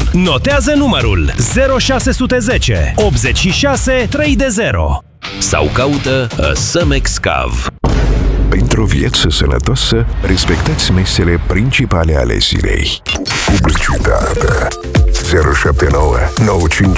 Notează numărul 0610 86 3D0 sau caută Sămex Cav. Pentru o viață sănătoasă, respectați mesele principale ale zilei. Publicitate 079 95